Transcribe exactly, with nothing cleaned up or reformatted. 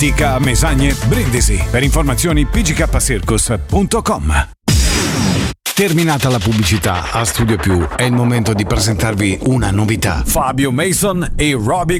Ottica Mesagne Brindisi. Per informazioni p g k circus punto com. Terminata la pubblicità a Studio Più, è il momento di presentarvi una novità. Fabio Mason e Robbie